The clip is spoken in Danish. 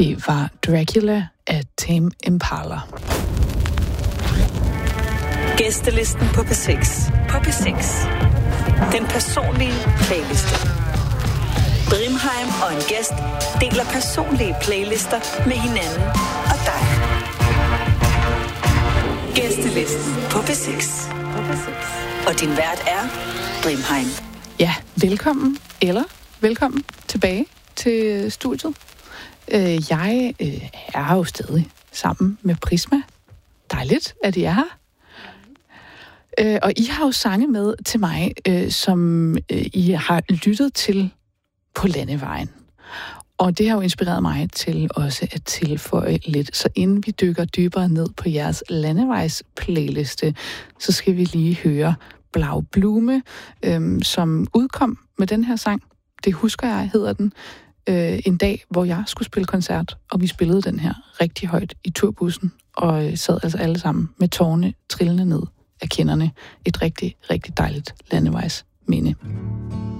Det var Dracula af Tame Impala. Gæstelisten på P6. På P6. Den personlige playliste. Brimheim og en gæst deler personlige playlister med hinanden og dig. Gæstelisten på P6. Og din vært er Brimheim. Ja, velkommen tilbage til studiet. Jeg er jo stadig sammen med Prisma. Dejligt, at I er her. Og I har jo sange med til mig, som I har lyttet til på landevejen. Og det har jo inspireret mig til også at tilføje lidt. Så inden vi dykker dybere ned på jeres landevejs-playliste, så skal vi lige høre Blau Blume, som udkom med den her sang. Det husker jeg, hedder den. En dag, hvor jeg skulle spille koncert, og vi spillede den her rigtig højt i turbussen, og sad altså alle sammen med tårerne trillende ned af kinderne. Et rigtig, rigtig dejligt landevejsminde.